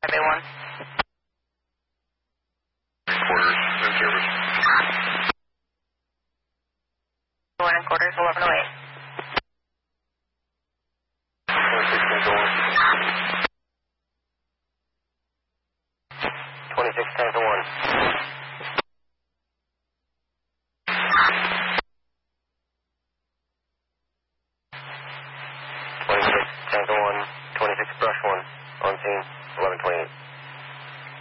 5A1. Quarters, in service. 1 and quarters, 1108. 26 times 1. 26 Tango 1, 26 brush 1, on scene, 1128.